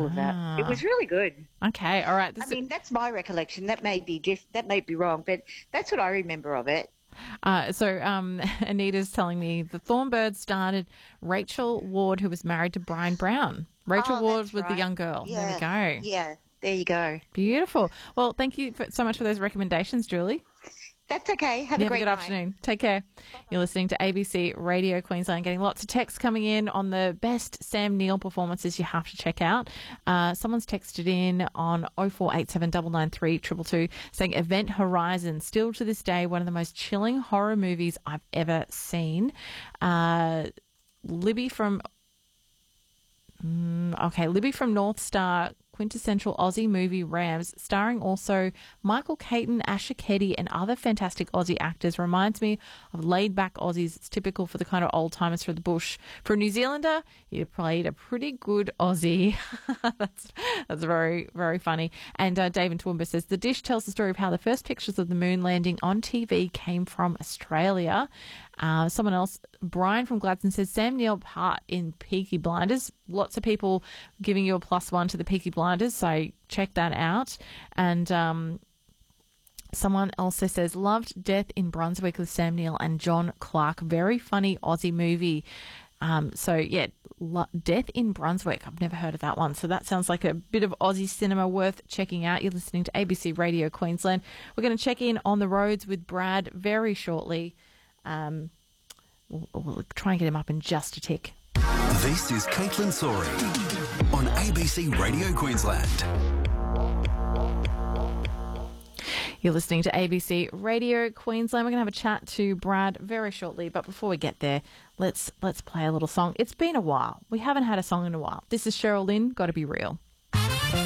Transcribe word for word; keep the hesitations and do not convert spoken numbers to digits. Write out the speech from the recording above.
of that. It was really good. Okay, all right. I This mean, that's my recollection. That may be diff- that may be wrong, but that's what I remember of it. Uh, so um, Anita's telling me the Thornbirds started Rachel Ward, who was married to Brian Brown. Rachel Oh, Ward that's was the right. young girl. Yeah. There we go. Yeah, there you go. Beautiful. Well, thank you for, so much for those recommendations, Julie. That's okay. Have You a have a great good night. afternoon. Take care. You're listening to A B C Radio Queensland, getting lots of texts coming in on the best Sam Neill performances you have to check out. Uh, someone's texted in on oh four eight seven nine nine three two two two saying Event Horizon, still to this day, one of the most chilling horror movies I've ever seen. Uh, Libby from... Mm, okay, Libby from North Star, quintessential Aussie movie Rams, starring also Michael Caton, Asher Keddy, and other fantastic Aussie actors. Reminds me of laid-back Aussies. It's typical for the kind of old-timers for the bush. For a New Zealander, you played a pretty good Aussie. that's that's very, very funny. And uh, Dave in Toowoomba says, the dish tells the story of how the first pictures of the moon landing on T V came from Australia. Uh, someone else, Brian from Gladstone, says Sam Neill part in Peaky Blinders. Lots of people giving you a plus one to the Peaky Blinders, so check that out. And um, someone also says, loved Death in Brunswick with Sam Neill and John Clark. Very funny Aussie movie. Um, so, yeah, lo- Death in Brunswick. I've never heard of that one. So that sounds like a bit of Aussie cinema worth checking out. You're listening to A B C Radio Queensland. We're going to check in on the roads with Brad very shortly. Um, we'll, we'll try and get him up in just a tick. This is Caitlin Sorey on A B C Radio Queensland. You're listening to A B C Radio Queensland. We're going to have a chat to Brad very shortly, but before we get there, let's let's play a little song. It's been a while. We haven't had a song in a while. This is Cheryl Lynn, Gotta Be Real.